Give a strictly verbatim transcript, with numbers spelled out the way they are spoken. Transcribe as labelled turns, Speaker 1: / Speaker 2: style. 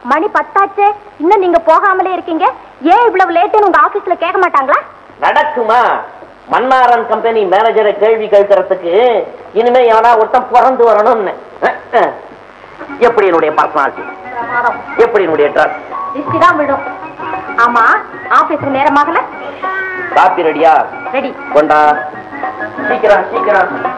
Speaker 1: மணி பத்தாச்சு, இன்னும் நீங்க போகாமலே இருக்கீங்க. ஏன் இவ்வளவு லேட்டுன்னு உங்க ஆபீஸ்ல கேட்க மாட்டாங்களா?
Speaker 2: நடக்குமா? மன்னாரன் கம்பெனி மேனேஜரை கேள்வி கேட்கறதுக்கு இனிமே எவனா ஒருத்தன் பிறந்து வரணும்னு. எப்படி என்னுடைய பர்சனாலிட்டி, எப்படி என்னுடைய ட்ரஸ்
Speaker 1: திருஷ்டி தான் விடும். ஆமா, ஆபீஸ்க்கு நேரமாகல.
Speaker 2: காப்பி ரெடியா?
Speaker 1: ரெடி.
Speaker 2: கொண்டா, சீக்கிரம் சீக்கிரம்.